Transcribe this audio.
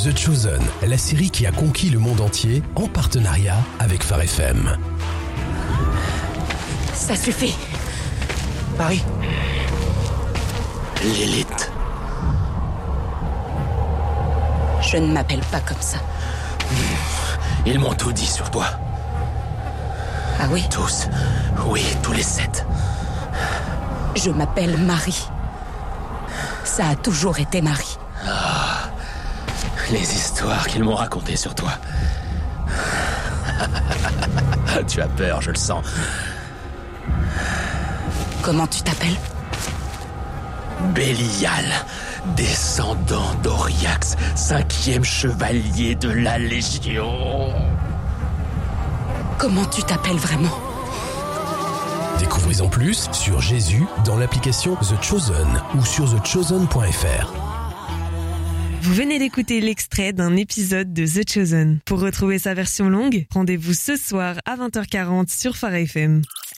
The Chosen, la série qui a conquis le monde entier en partenariat avec Phare FM. Ça suffit. Marie. Lilith. Je ne m'appelle pas comme ça. Ils m'ont tout dit sur toi. Ah oui? Tous. Oui, tous les 7. Je m'appelle Marie. Ça a toujours été Marie. Ah, les histoires qu'ils m'ont racontées sur toi. Tu as peur, je le sens. Comment tu t'appelles? Bélial, descendant d'Oriax, 5e chevalier de la Légion. Comment tu t'appelles vraiment? Découvrez en plus sur Jésus dans l'application The Chosen ou sur thechosen.fr. Vous venez d'écouter l'extrait d'un épisode de The Chosen. Pour retrouver sa version longue, rendez-vous ce soir à 20h40 sur Phare FM.